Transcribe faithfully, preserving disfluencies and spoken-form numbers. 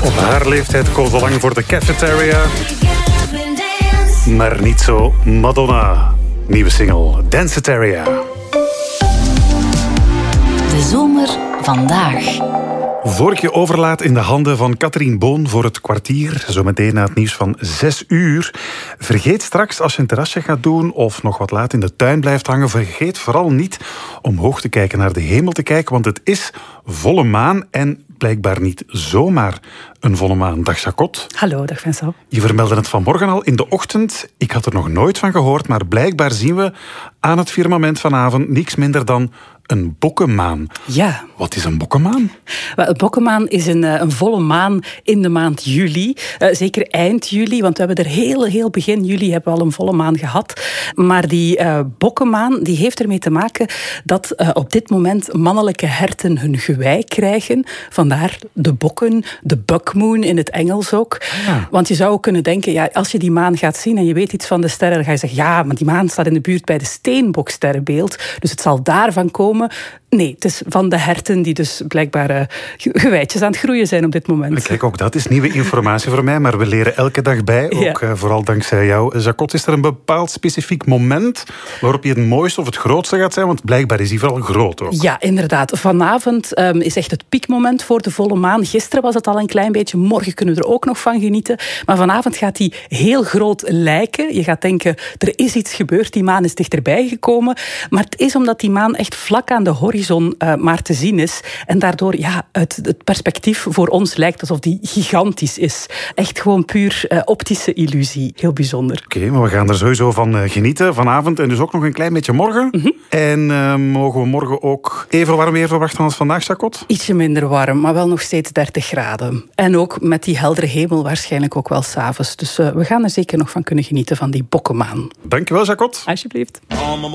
Op haar leeftijd koos al lang voor de cafeteria. Maar niet zo Madonna. Nieuwe single, Danceteria. De zomer vandaag. Voor ik je overlaat in de handen van Katrien Boon voor het kwartier, zometeen na het nieuws van zes uur. Vergeet straks, als je een terrasje gaat doen of nog wat laat in de tuin blijft hangen, vergeet vooral niet omhoog te kijken, naar de hemel te kijken, want het is volle maan en blijkbaar niet zomaar een volle maan. Dag Jacot. Hallo, dag Vincent. Je vermeldde het vanmorgen al in de ochtend. Ik had er nog nooit van gehoord, maar blijkbaar zien we aan het firmament vanavond niks minder dan een bokkenmaan. Ja. Wat is een bokkenmaan? Wel, een bokkenmaan is een, een volle maan in de maand juli. Uh, zeker eind juli, want we hebben er heel, heel begin juli hebben we al een volle maan gehad. Maar die uh, bokkenmaan die heeft ermee te maken dat uh, op dit moment mannelijke herten hun gewei krijgen. Vandaar de bokken, de buckmoon in het Engels ook. Ja. Want je zou ook kunnen denken, ja, als je die maan gaat zien en je weet iets van de sterren, dan ga je zeggen, ja, maar die maan staat in de buurt bij de Steenboksterrenbeeld. Dus het zal daarvan komen. Nee, het is van de herten die dus blijkbaar uh, geweitjes aan het groeien zijn op dit moment. Kijk, ook dat is nieuwe informatie voor mij, maar we leren elke dag bij. Ook ja. uh, vooral dankzij jou. Jacot, is er een bepaald specifiek moment waarop je het mooiste of het grootste gaat zijn? Want blijkbaar is die vooral groot ook. Ja, inderdaad. Vanavond um, is echt het piekmoment voor de volle maan. Gisteren was het al een klein beetje. Morgen kunnen we er ook nog van genieten. Maar vanavond gaat die heel groot lijken. Je gaat denken, er is iets gebeurd. Die maan is dichterbij gekomen. Maar het is omdat die maan echt vlak aan de horizon Uh, maar te zien is. En daardoor, ja, het, het perspectief voor ons lijkt alsof die gigantisch is. Echt gewoon puur uh, optische illusie. Heel bijzonder. Oké, okay, maar we gaan er sowieso van uh, genieten vanavond. En dus ook nog een klein beetje morgen. Mm-hmm. En uh, mogen we morgen ook even warm weer verwachten als vandaag, Jacot? Ietsje minder warm, maar wel nog steeds dertig graden. En ook met die heldere hemel waarschijnlijk ook wel 's avonds. Dus uh, we gaan er zeker nog van kunnen genieten van die bokkenmaan. Dankjewel, Jacot. Alsjeblieft.